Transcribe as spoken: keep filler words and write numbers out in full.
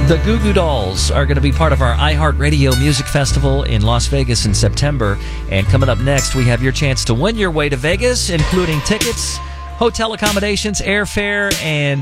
The Goo Goo Dolls are going to be part of our iHeartRadio Music Festival in Las Vegas in September. And coming up next, we have your chance to win your way to Vegas, including tickets, hotel accommodations, airfare, and